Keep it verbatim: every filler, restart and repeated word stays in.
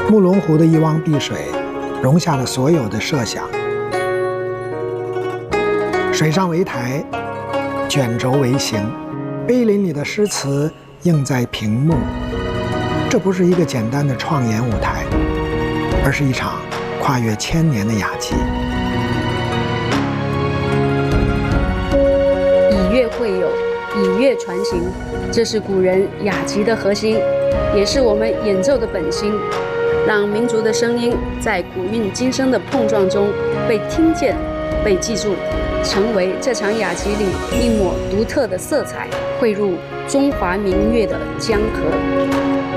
慕容湖的一汪碧水，容下了所有的设想。水上为台，卷轴为形，碑林里的诗词映在屏幕。这不是一个简单的创演舞台，而是一场跨越千年的雅集。 以乐会友，以乐传情，这是古人雅集的核心，也是我们演奏的本心。让民族的声音在古韵今生的碰撞中被听见、被记住，成为这场雅集里一抹独特的色彩，汇入中华民乐的江河。